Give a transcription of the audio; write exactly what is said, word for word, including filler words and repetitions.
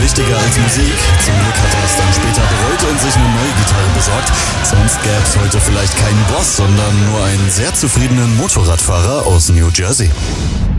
wichtiger als Musik. Zum Glück hat er es dann später bereut und sich eine neue Gitarre besorgt. Sonst gäbe es heute vielleicht keinen Boss, sondern nur einen sehr zufriedenen Motorradfahrer aus New Jersey.